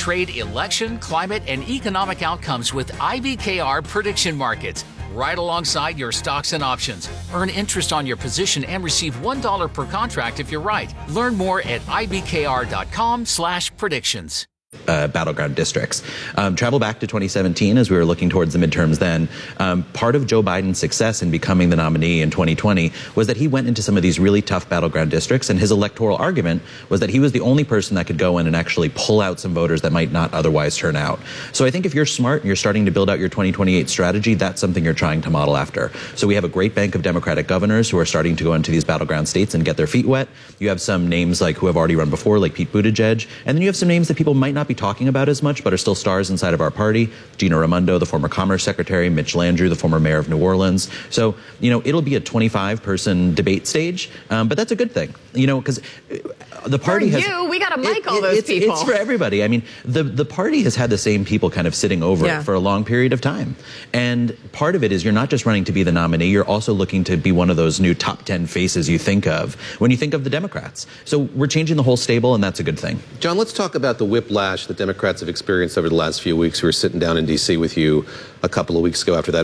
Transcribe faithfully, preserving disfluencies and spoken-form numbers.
trade, election, climate, and economic outcomes with I B K R prediction markets, right alongside your stocks and options. Earn interest on your position and receive one dollar per contract if you're right. Learn more at I B K R dot com slash predictions. Uh, battleground districts. Um, travel back to twenty seventeen as we were looking towards the midterms then. Um, part of Joe Biden's success in becoming the nominee in twenty twenty was that he went into some of these really tough battleground districts, and his electoral argument was that he was the only person that could go in and actually pull out some voters that might not otherwise turn out. So I think if you're smart and you're starting to build out your twenty twenty-eight strategy, that's something you're trying to model after. So we have a great bank of Democratic governors who are starting to go into these battleground states and get their feet wet. You have some names like who have already run before, like Pete Buttigieg, and then you have some names that people might not be talking about as much, but are still stars inside of our party. Gina Raimondo, the former Commerce Secretary, Mitch Landrieu, the former mayor of New Orleans. So, you know, it'll be a twenty-five person debate stage, um, but that's a good thing, you know, because the party for has... you, we got to mic it, all it, those it's, people. It's for everybody. I mean, the, the party has had the same people kind of sitting over yeah. it for a long period of time. And part of it is you're not just running to be the nominee, you're also looking to be one of those new top ten faces you think of when you think of the Democrats. So we're changing the whole stable, and that's a good thing. John, let's talk about the whiplash that Democrats have experienced over the last few weeks. We were sitting down in D C with you a couple of weeks ago after that